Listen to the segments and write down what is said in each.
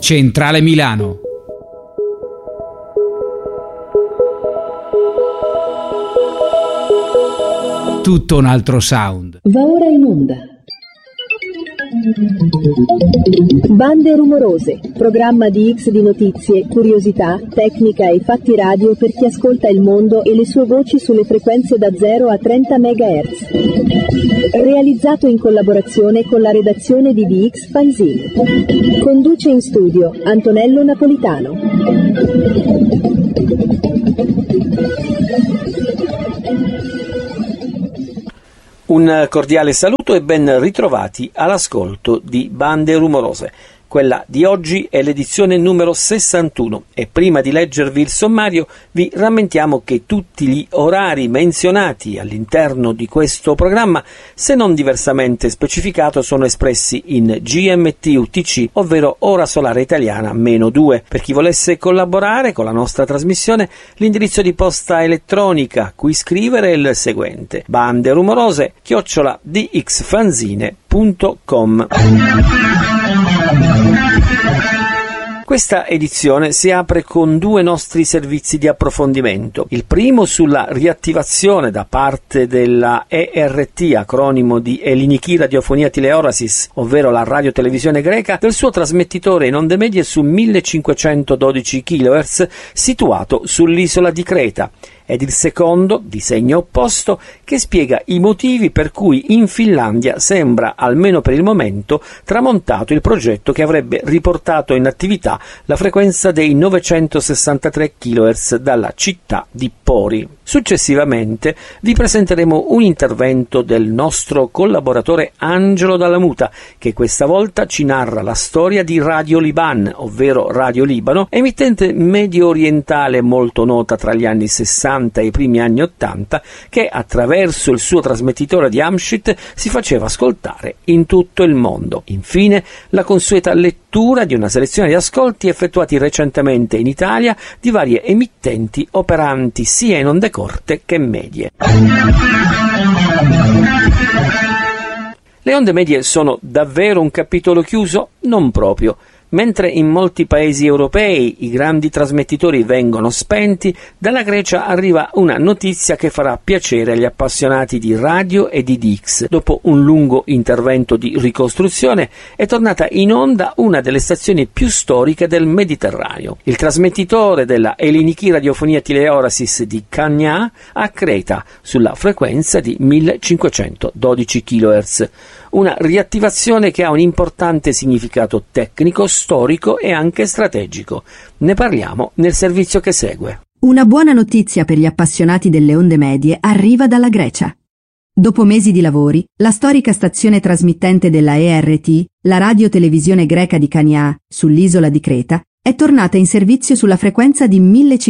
Centrale Milano. Tutto un altro sound. Va ora in onda Bande rumorose, programma di X di notizie, curiosità, tecnica e fatti radio per chi ascolta il mondo e le sue voci sulle frequenze da 0 a 30 MHz. Realizzato in collaborazione con la redazione di DX Fanzine. Conduce in studio Antonello Napolitano. Un cordiale saluto e ben ritrovati all'ascolto di Bande Rumorose. Quella di oggi è l'edizione numero 61 e prima di leggervi il sommario vi rammentiamo che tutti gli orari menzionati all'interno di questo programma, se non diversamente specificato, sono espressi in GMT UTC, ovvero ora solare italiana -2. Per chi volesse collaborare con la nostra trasmissione, l'indirizzo di posta elettronica a cui scrivere è il seguente: banderumorose@dxfanzine.com. Questa edizione si apre con due nostri servizi di approfondimento. Il primo sulla riattivazione da parte della ERT, acronimo di Eliniki Radiofonia Tileorasis, ovvero la radiotelevisione greca, del suo trasmettitore in onde medie su 1512 kHz situato sull'isola di Creta, ed il secondo, di segno opposto, che spiega i motivi per cui in Finlandia sembra, almeno per il momento, tramontato il progetto che avrebbe riportato in attività la frequenza dei 963 kHz dalla città di Pori. Successivamente vi presenteremo un intervento del nostro collaboratore Angelo Dalla Muta, che questa volta ci narra la storia di Radio Liban, ovvero Radio Libano, emittente medio orientale molto nota tra gli anni 60 e i primi anni 80, che attraverso il suo trasmettitore di Amshit si faceva ascoltare in tutto il mondo. Infine, la consueta lettura di una selezione di ascolti effettuati recentemente in Italia di varie emittenti operanti sia in onde corte che medie. Le onde medie sono davvero un capitolo chiuso? Non proprio. Mentre in molti paesi europei i grandi trasmettitori vengono spenti, dalla Grecia arriva una notizia che farà piacere agli appassionati di radio e di DX. Dopo un lungo intervento di ricostruzione è tornata in onda una delle stazioni più storiche del Mediterraneo. Il trasmettitore della Eliniki Radiofonia Tileorasis di Chania a Creta, sulla frequenza di 1512 kHz. Una riattivazione che ha un importante significato tecnico, storico e anche strategico. Ne parliamo nel servizio che segue. Una buona notizia per gli appassionati delle onde medie arriva dalla Grecia. Dopo mesi di lavori, la storica stazione trasmittente della ERT, la radiotelevisione greca di Chania, sull'isola di Creta, è tornata in servizio sulla frequenza di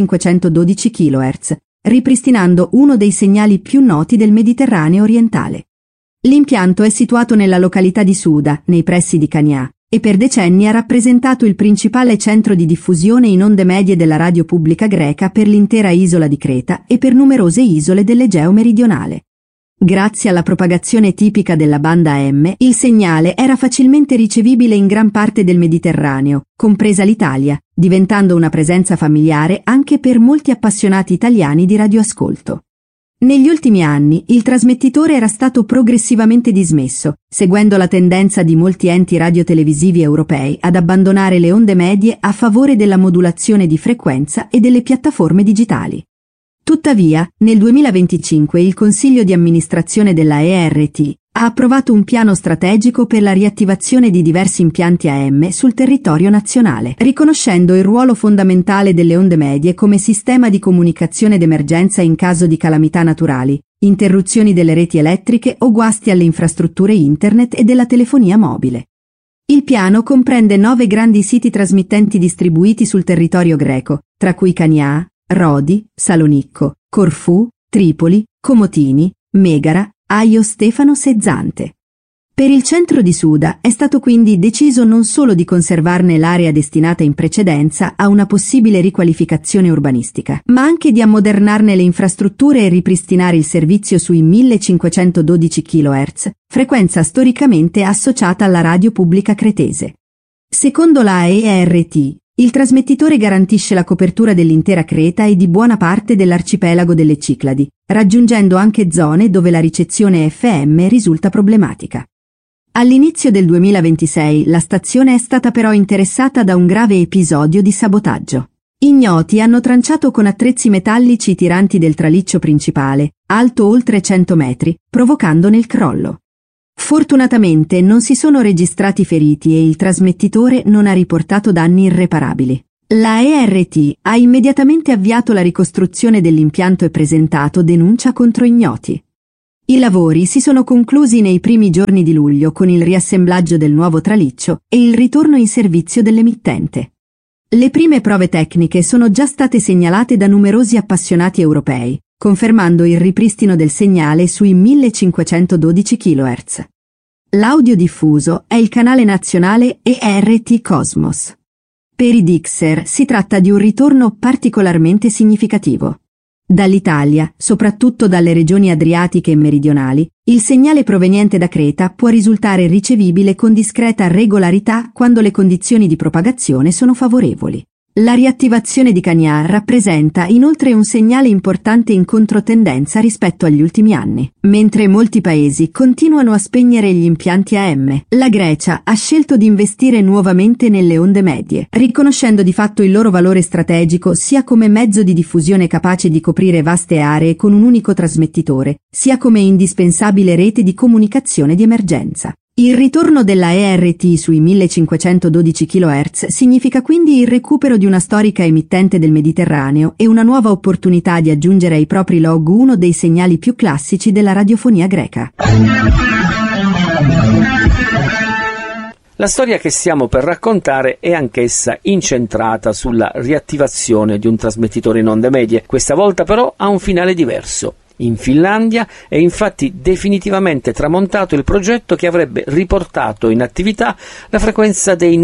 1512 kHz, ripristinando uno dei segnali più noti del Mediterraneo orientale. L'impianto è situato nella località di Suda, nei pressi di Chania, e per decenni ha rappresentato il principale centro di diffusione in onde medie della radio pubblica greca per l'intera isola di Creta e per numerose isole dell'Egeo meridionale. Grazie alla propagazione tipica della banda M, il segnale era facilmente ricevibile in gran parte del Mediterraneo, compresa l'Italia, diventando una presenza familiare anche per molti appassionati italiani di radioascolto. Negli ultimi anni il trasmettitore era stato progressivamente dismesso, seguendo la tendenza di molti enti radiotelevisivi europei ad abbandonare le onde medie a favore della modulazione di frequenza e delle piattaforme digitali. Tuttavia, nel 2025 il Consiglio di amministrazione della ERT ha approvato un piano strategico per la riattivazione di diversi impianti AM sul territorio nazionale, riconoscendo il ruolo fondamentale delle onde medie come sistema di comunicazione d'emergenza in caso di calamità naturali, interruzioni delle reti elettriche o guasti alle infrastrutture internet e della telefonia mobile. Il piano comprende 9 grandi siti trasmittenti distribuiti sul territorio greco, tra cui Chania, Rodi, Salonicco, Corfù, Tripoli, Comotini, Megara, Aio Stefanos e Zante. Per il centro di Suda è stato quindi deciso non solo di conservarne l'area destinata in precedenza a una possibile riqualificazione urbanistica, ma anche di ammodernarne le infrastrutture e ripristinare il servizio sui 1512 kHz, frequenza storicamente associata alla radio pubblica cretese. Secondo la ERT, il trasmettitore garantisce la copertura dell'intera Creta e di buona parte dell'arcipelago delle Cicladi, raggiungendo anche zone dove la ricezione FM risulta problematica. All'inizio del 2026 la stazione è stata però interessata da un grave episodio di sabotaggio. Ignoti hanno tranciato con attrezzi metallici i tiranti del traliccio principale, alto oltre 100 metri, provocandone il crollo. Fortunatamente non si sono registrati feriti e il trasmettitore non ha riportato danni irreparabili. La ERT ha immediatamente avviato la ricostruzione dell'impianto e presentato denuncia contro ignoti. I lavori si sono conclusi nei primi giorni di luglio con il riassemblaggio del nuovo traliccio e il ritorno in servizio dell'emittente. Le prime prove tecniche sono già state segnalate da numerosi appassionati europei, confermando il ripristino del segnale sui 1512 kHz. L'audio diffuso è il canale nazionale ERT Cosmos. Per i Dixer si tratta di un ritorno particolarmente significativo. Dall'Italia, soprattutto dalle regioni adriatiche e meridionali, il segnale proveniente da Creta può risultare ricevibile con discreta regolarità quando le condizioni di propagazione sono favorevoli. La riattivazione di Chania rappresenta inoltre un segnale importante in controtendenza rispetto agli ultimi anni. Mentre molti paesi continuano a spegnere gli impianti AM, la Grecia ha scelto di investire nuovamente nelle onde medie, riconoscendo di fatto il loro valore strategico sia come mezzo di diffusione capace di coprire vaste aree con un unico trasmettitore, sia come indispensabile rete di comunicazione di emergenza. Il ritorno della ERT sui 1512 kHz significa quindi il recupero di una storica emittente del Mediterraneo e una nuova opportunità di aggiungere ai propri log uno dei segnali più classici della radiofonia greca. La storia che stiamo per raccontare è anch'essa incentrata sulla riattivazione di un trasmettitore in onde medie. Questa volta però ha un finale diverso. In Finlandia è infatti definitivamente tramontato il progetto che avrebbe riportato in attività la frequenza dei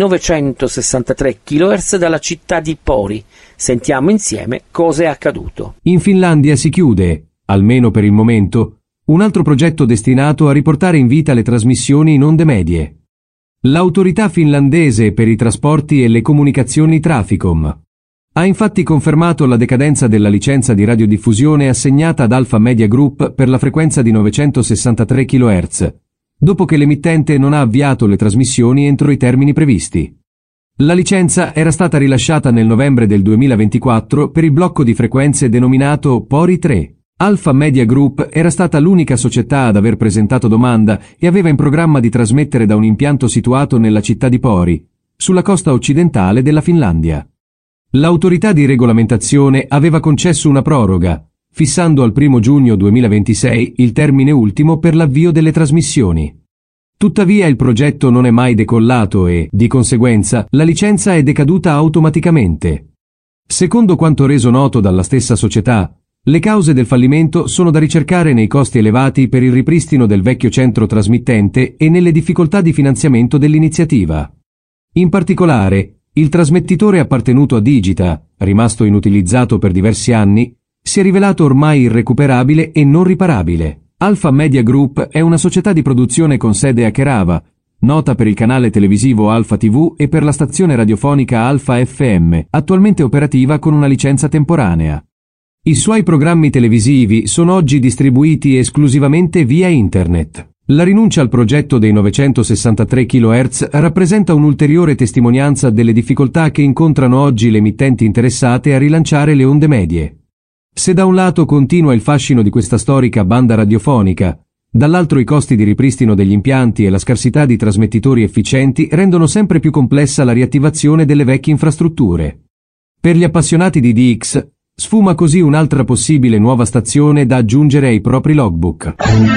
963 kHz dalla città di Pori. Sentiamo insieme cosa è accaduto. In Finlandia si chiude, almeno per il momento, un altro progetto destinato a riportare in vita le trasmissioni in onde medie. L'autorità finlandese per i trasporti e le comunicazioni Traficom ha infatti confermato la decadenza della licenza di radiodiffusione assegnata ad Alpha Media Group per la frequenza di 963 kHz, dopo che l'emittente non ha avviato le trasmissioni entro i termini previsti. La licenza era stata rilasciata nel novembre del 2024 per il blocco di frequenze denominato Pori 3. Alpha Media Group era stata l'unica società ad aver presentato domanda e aveva in programma di trasmettere da un impianto situato nella città di Pori, sulla costa occidentale della Finlandia. L'autorità di regolamentazione aveva concesso una proroga, fissando al 1 giugno 2026 il termine ultimo per l'avvio delle trasmissioni. Tuttavia il progetto non è mai decollato e, di conseguenza, la licenza è decaduta automaticamente. Secondo quanto reso noto dalla stessa società, le cause del fallimento sono da ricercare nei costi elevati per il ripristino del vecchio centro trasmittente e nelle difficoltà di finanziamento dell'iniziativa. In particolare, il trasmettitore appartenuto a Digita, rimasto inutilizzato per diversi anni, si è rivelato ormai irrecuperabile e non riparabile. Alpha Media Group è una società di produzione con sede a Kerava, nota per il canale televisivo Alpha TV e per la stazione radiofonica Alpha FM, attualmente operativa con una licenza temporanea. I suoi programmi televisivi sono oggi distribuiti esclusivamente via Internet. La rinuncia al progetto dei 963 kHz rappresenta un'ulteriore testimonianza delle difficoltà che incontrano oggi le emittenti interessate a rilanciare le onde medie. Se da un lato continua il fascino di questa storica banda radiofonica, dall'altro i costi di ripristino degli impianti e la scarsità di trasmettitori efficienti rendono sempre più complessa la riattivazione delle vecchie infrastrutture. Per gli appassionati di DX, sfuma così un'altra possibile nuova stazione da aggiungere ai propri logbook.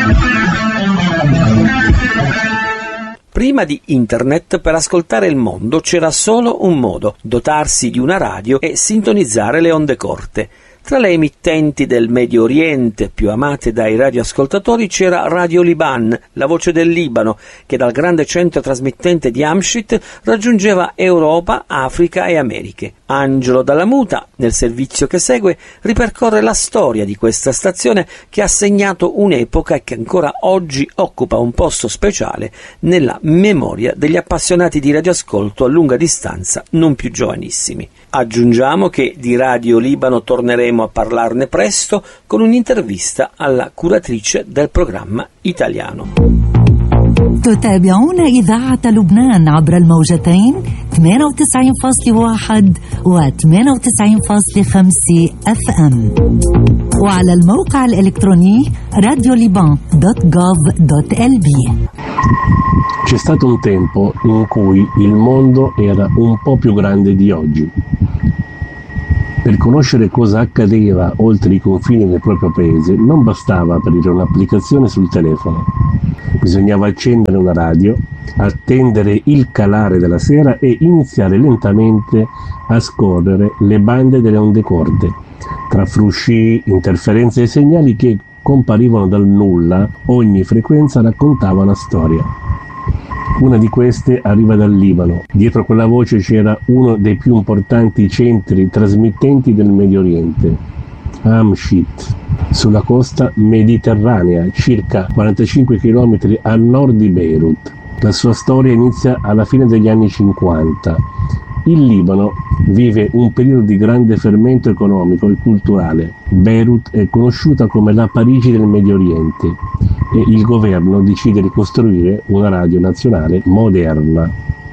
Prima di Internet, per ascoltare il mondo c'era solo un modo: dotarsi di una radio e sintonizzare le onde corte. Tra le emittenti del Medio Oriente più amate dai radioascoltatori c'era Radio Liban, la voce del Libano, che dal grande centro trasmittente di Amshit raggiungeva Europa, Africa e Americhe. Angelo Dalla Muta, nel servizio che segue, ripercorre la storia di questa stazione che ha segnato un'epoca e che ancora oggi occupa un posto speciale nella memoria degli appassionati di radioascolto a lunga distanza non più giovanissimi. Aggiungiamo che di Radio Libano torneremo a parlarne presto con un'intervista alla curatrice del programma italiano. تتابعون إذاعة لبنان عبر الموجتين 98.1 و 98.5 FM وعلى الموقع الإلكتروني radioliban.gov.lb. C'è stato un tempo in cui il mondo era un po' più grande di oggi. Per conoscere cosa accadeva oltre i confini del proprio paese non bastava aprire un'applicazione sul telefono. Bisognava accendere una radio, attendere il calare della sera e iniziare lentamente a scorrere le bande delle onde corte, tra frusci, interferenze e segnali che comparivano dal nulla. Ogni frequenza raccontava una storia. Una di queste arriva dal Libano. Dietro quella voce c'era uno dei più importanti centri trasmittenti del Medio Oriente, Amshit, sulla costa mediterranea, circa 45 km a nord di Beirut. La sua storia inizia alla fine degli anni 50. Il Libano vive un periodo di grande fermento economico e culturale. Beirut è conosciuta come la Parigi del Medio Oriente e il governo decide di costruire una radio nazionale moderna.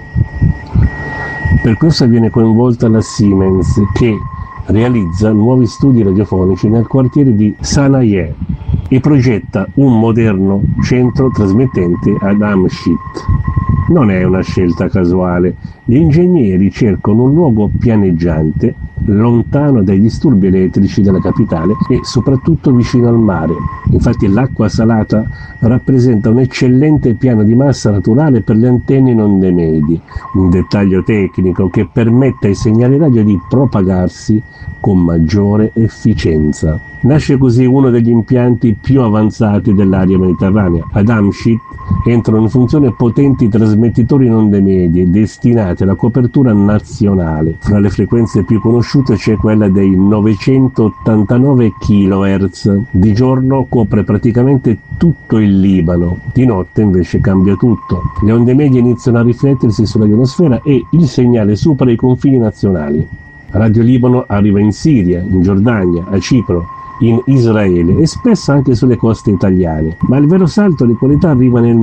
Per questo viene coinvolta la Siemens, che realizza nuovi studi radiofonici nel quartiere di Sanayeh e progetta un moderno centro trasmettente ad Amshit. Non è una scelta casuale. Gli ingegneri cercano un luogo pianeggiante, lontano dai disturbi elettrici della capitale e soprattutto vicino al mare. Infatti l'acqua salata rappresenta un eccellente piano di massa naturale per le antenne in onde medie, un dettaglio tecnico che permette ai segnali radio di propagarsi con maggiore efficienza. Nasce così uno degli impianti più avanzati dell'area mediterranea. Ad Amshit entrano in funzione potenti trasmettitori in onde medie destinati alla copertura nazionale. Fra le frequenze più conosciute c'è quella dei 989 kHz. Di giorno copre praticamente tutto il Libano, di notte invece cambia tutto. Le onde medie iniziano a riflettersi sulla ionosfera e il segnale supera i confini nazionali. Radio Libano arriva in Siria, in Giordania, a Cipro, in Israele e spesso anche sulle coste italiane, ma il vero salto di qualità arriva nel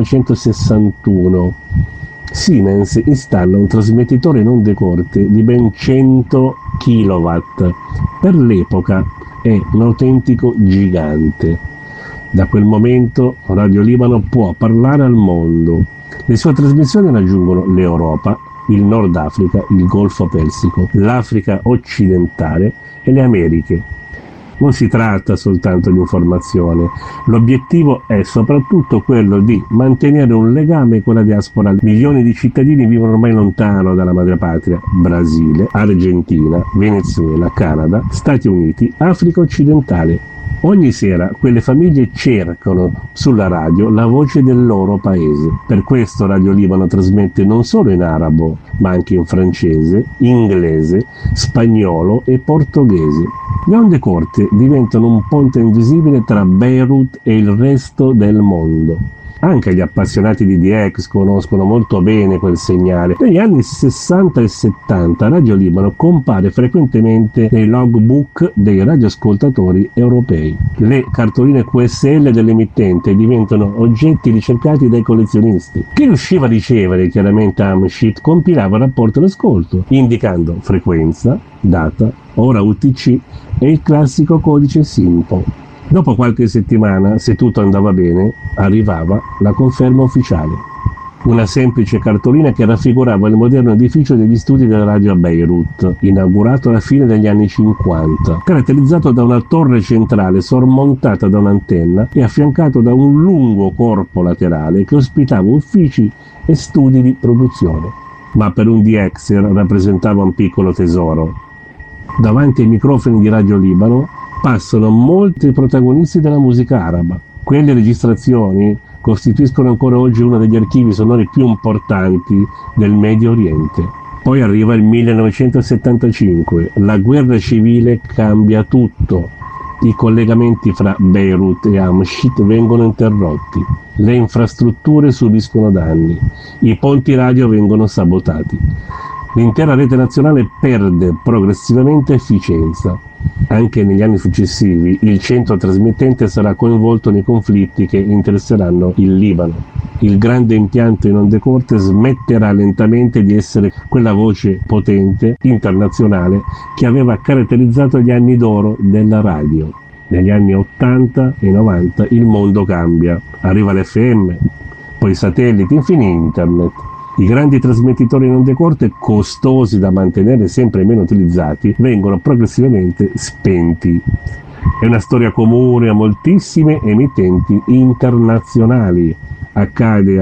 1961. Siemens installa un trasmettitore in onde corte di ben 100 kW. Per l'epoca è un autentico gigante. Da quel momento Radio Libano può parlare al mondo. Le sue trasmissioni raggiungono l'Europa, il Nord Africa, il Golfo Persico, l'Africa occidentale e le Americhe. Non si tratta soltanto di informazione, l'obiettivo è soprattutto quello di mantenere un legame con la diaspora. Milioni di cittadini vivono ormai lontano dalla madrepatria: Brasile, Argentina, Venezuela, Canada, Stati Uniti, Africa occidentale. Ogni sera quelle famiglie cercano sulla radio la voce del loro paese. Per questo Radio Libano trasmette non solo in arabo, ma anche in francese, inglese, spagnolo e portoghese. Le onde corte diventano un ponte invisibile tra Beirut e il resto del mondo. Anche gli appassionati di DX conoscono molto bene quel segnale. Negli anni 60 e 70 Radio Libano compare frequentemente nei logbook dei radioascoltatori europei. Le cartoline QSL dell'emittente diventano oggetti ricercati dai collezionisti. Chi riusciva a ricevere chiaramente Amshit compilava il rapporto d'ascolto, indicando frequenza, data, ora UTC e il classico codice SINPO. Dopo qualche settimana, se tutto andava bene, arrivava la conferma ufficiale. Una semplice cartolina che raffigurava il moderno edificio degli studi della radio a Beirut, inaugurato alla fine degli anni 50, caratterizzato da una torre centrale sormontata da un'antenna e affiancato da un lungo corpo laterale che ospitava uffici e studi di produzione. Ma per un DXer rappresentava un piccolo tesoro. Davanti ai microfoni di Radio Libano passano molti protagonisti della musica araba. Quelle registrazioni costituiscono ancora oggi uno degli archivi sonori più importanti del Medio Oriente. Poi arriva il 1975, la guerra civile cambia tutto. I collegamenti fra Beirut e Amshit vengono interrotti, le infrastrutture subiscono danni, i ponti radio vengono sabotati. L'intera rete nazionale perde progressivamente efficienza. Anche negli anni successivi il centro trasmittente sarà coinvolto nei conflitti che interesseranno il Libano. Il grande impianto in onde corte smetterà lentamente di essere quella voce potente, internazionale, che aveva caratterizzato gli anni d'oro della radio. Negli anni 80 e 90 il mondo cambia. Arriva l'FM, poi i satelliti, infine internet. I grandi trasmettitori in onde corte, costosi da mantenere e sempre meno utilizzati, vengono progressivamente spenti. È una storia comune a moltissime emittenti internazionali. Accade